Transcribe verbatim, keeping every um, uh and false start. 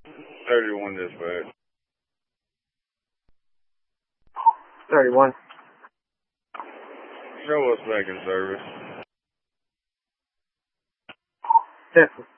thirty-one dispatch. thirty-one. Show us back in service. Texas.